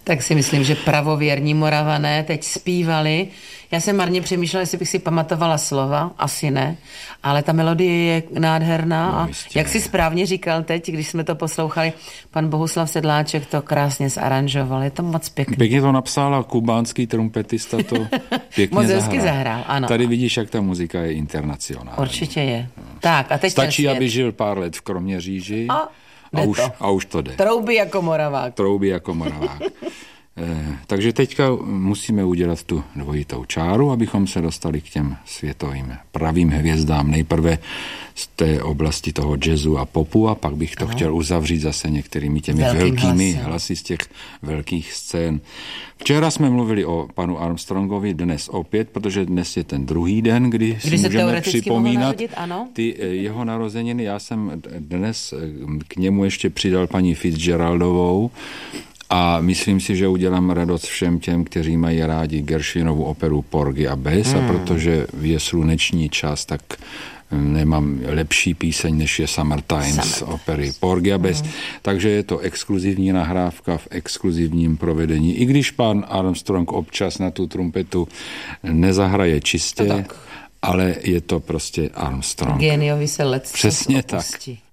Tak si myslím, že pravověrní Moravané teď zpívali. Já jsem marně přemýšlela, jestli bych si pamatovala slova, asi ne, ale ta melodie je nádherná a jak si správně říkal teď, když jsme to poslouchali, pan Bohuslav Sedláček to krásně zaranžoval, je to moc pěkný. Pěkně to napsal a kubánský trumpetista to pěkně moc hezky zahrál, ano. Tady vidíš, jak ta muzika je internacionální. Určitě je. Tak, a teď stačí, aby žil pár let v Kroměříži a už to jde. Trouby jako Moravák. Takže teďka musíme udělat tu dvojitou čáru, abychom se dostali k těm světovým pravým hvězdám. Nejprve z té oblasti toho jazzu a popu a pak bych to chtěl uzavřít zase některými těmi velkými hlasy z těch velkých scén. Včera jsme mluvili o panu Armstrongovi, dnes opět, protože dnes je ten druhý den, kdy si můžeme připomínat ty jeho narozeniny. Já jsem dnes k němu ještě přidal paní Fitzgeraldovou, a myslím si, že udělám radost všem těm, kteří mají rádi Gershwinovu operu Porgy a Bess, a protože je sluneční čas, tak nemám lepší píseň, než je Summertime z opery Porgy a Bess. Takže je to exkluzivní nahrávka v exkluzivním provedení. I když pan Armstrong občas na tu trumpetu nezahraje čistě, ale je to prostě Armstrong. Géniovi se let přesně tak.